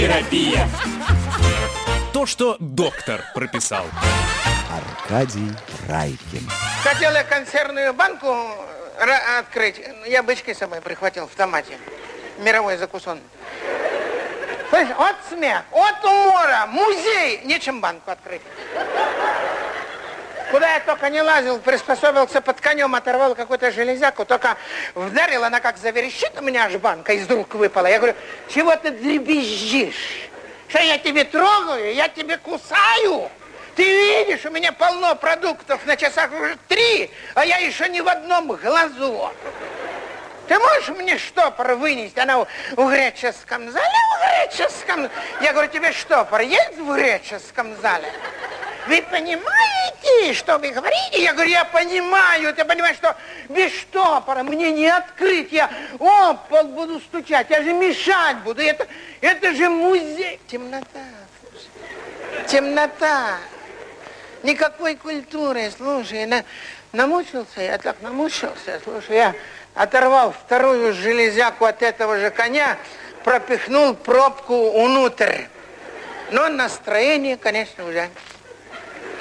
терапия. То, что доктор прописал. Аркадий Райкин. Хотел я консервную банку открыть. Я бычки с собой прихватил в томате. Мировой закусон. Слышь, от смех, от умора, музей, нечем банку открыть. Куда я только не лазил, приспособился под конем, оторвал какую-то железяку, только вдарил, она как заверещит, у меня аж банка из рук выпала. Я говорю, чего ты дребезжишь? Что я тебе трогаю, я тебе кусаю? Ты видишь, у меня полно продуктов, на часах уже 3, а я еще ни в одном глазу. Ты можешь мне штопор вынести? Она в греческом зале, Я говорю, тебе штопор есть в греческом зале? Вы понимаете, что вы говорите? Я говорю, я понимаю. Ты понимаешь, что без штопора мне не открыть. Я об пол буду стучать, я же мешать буду. Это же музей. Темнота, слушай. Темнота. Никакой культуры, слушай. Намучился, я так намучился. Слушай, я оторвал вторую железяку от этого же коня, пропихнул пробку внутрь. Но настроение, конечно, уже